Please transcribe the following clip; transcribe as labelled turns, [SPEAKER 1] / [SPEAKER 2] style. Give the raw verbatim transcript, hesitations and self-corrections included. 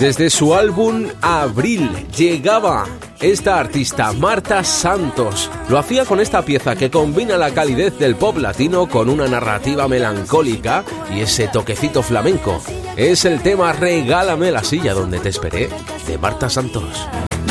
[SPEAKER 1] Desde su álbum Abril llegaba esta artista, Marta Santos. Lo hacía con esta pieza que combina la calidez del pop latino con una narrativa melancólica y ese toquecito flamenco. Es el tema Regálame la silla donde te esperé, de Marta Santos.